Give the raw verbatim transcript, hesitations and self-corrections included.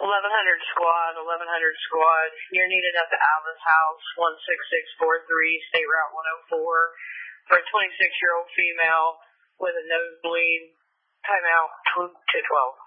eleven hundred squad, eleven hundred squad. You're needed at the Alice House, one six six four three, State Route one oh four, for a twenty-six-year-old female with a nosebleed. Timeout, two twelve.